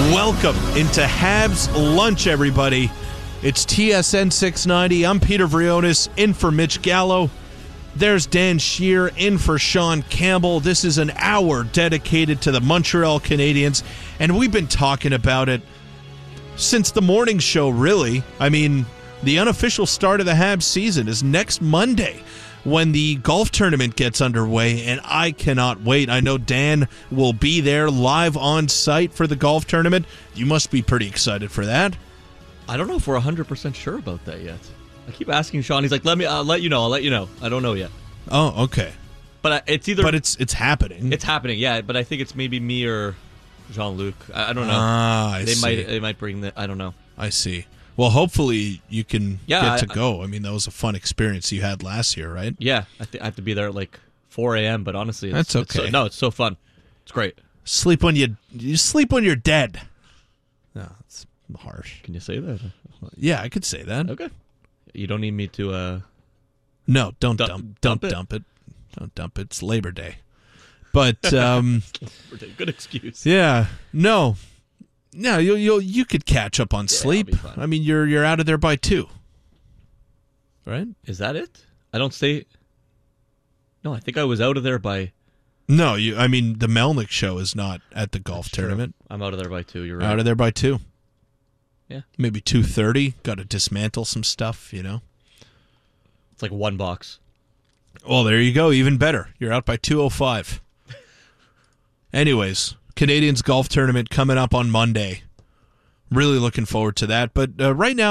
Welcome into Habs Lunch, everybody. It's TSN 690. I'm Peter Vrionis, in for Mitch Gallo. There's Dan Shear, in for Sean Campbell. This is an hour dedicated to the Montreal Canadiens, and we've been talking about it since the morning show, really. I mean, the unofficial start of the Habs season is next Monday when the golf tournament gets underway, and I cannot wait. I know Dan will be there live on site for the golf tournament. You must be pretty excited for that. I don't know if we're 100% sure about that yet. I keep asking Sean. He's like, I'll let you know. I don't know yet. Oh, okay. But it's either... But it's happening. It's happening, yeah. But I think it's maybe me or Jean-Luc. I don't know. I see. They might bring the... I don't know. I see. Well, hopefully you can get to go. I mean, that was a fun experience you had last year, right? Yeah. I have to be there at like 4 a.m., but honestly... That's okay. It's so fun. It's great. Sleep when you sleep when you're dead. No, it's harsh. Can you say that? Yeah, I could say that. Okay. You don't need me to... No, don't dump it. Don't dump it. It's Labor Day. But good excuse. Yeah. No, you could catch up on sleep. I'll be fine. I mean, you're out of there by 2. Right? Is that it? I don't stay... No, I think I was out of there by... No, I mean, the Melnick show is not at the golf tournament. True. I'm out of there by 2, you're right. Out of there by 2. Yeah. Maybe 2:30. Got to dismantle some stuff, you know? It's like one box. Well, there you go. Even better. You're out by 2:05. Anyways, Canadiens golf tournament coming up on Monday. Really looking forward to that. But right now,